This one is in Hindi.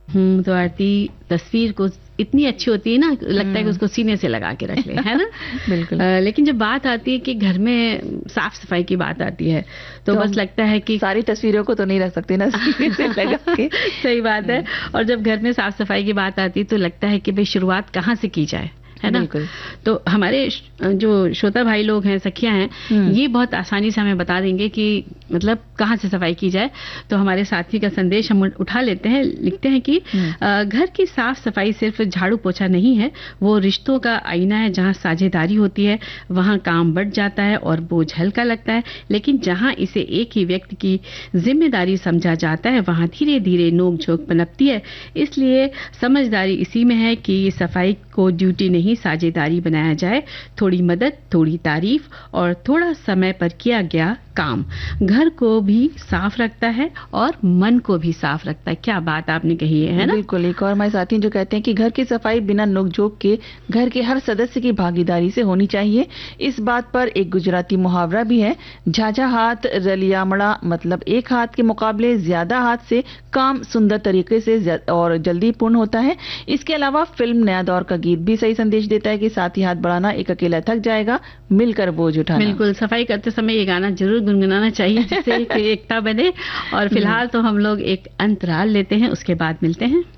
तो आरती तस्वीर को इतनी अच्छी होती है ना, लगता है कि उसको सीने से लगा के रख ले, है ना। बिल्कुल। लेकिन जब बात आती है कि घर में साफ सफाई की बात आती है तो बस लगता है कि सारी तस्वीरों को तो नहीं रख सकते ना सीने से लगा के। सही बात है। और जब घर में साफ सफाई की बात आती है तो लगता है कि भाई शुरुआत कहाँ से की जाए, है ना। तो हमारे जो श्रोता भाई लोग हैं, सखियां हैं, ये बहुत आसानी से हमें बता देंगे कि मतलब कहाँ से सफाई की जाए। तो हमारे साथी का संदेश हम उठा लेते हैं, लिखते हैं कि घर की साफ सफाई सिर्फ झाड़ू पोछा नहीं है, वो रिश्तों का आईना है। जहाँ साझेदारी होती है वहाँ काम बढ़ जाता है और बोझ हल्का लगता है, लेकिन जहाँ इसे एक ही व्यक्ति की जिम्मेदारी समझा जाता है वहाँ धीरे धीरे नोक झोंक पनपती है। इसलिए समझदारी इसी में है कि सफाई को ड्यूटी नहीं, साझेदारी बनाया जाए। थोड़ी मदद, थोड़ी तारीफ और थोड़ा समय पर किया गया काम घर को भी साफ रखता है और मन को भी साफ रखता है। क्या बात आपने कही है ना। बिल्कुल। एक और हमारे साथी जो कहते हैं कि घर की सफाई बिना नोकझोंक के घर के हर सदस्य की भागीदारी से होनी चाहिए। इस बात पर एक गुजराती मुहावरा भी है, झाझा हाथ रलियामड़ा, मतलब एक हाथ के मुकाबले ज्यादा हाथ से काम सुंदर तरीके से और जल्दी पूर्ण होता है। इसके अलावा फिल्म नया दौर का गीत भी सही संदेश देता है कि साथ ही हाथ बढ़ाना, एक अकेला थक जाएगा, मिलकर बोझ उठाना। बिल्कुल, सफाई करते समय ये गाना जरूर गुनगुनाना चाहिए जिससे एकता बने। और फिलहाल तो हम लोग एक अंतराल लेते हैं, उसके बाद मिलते हैं।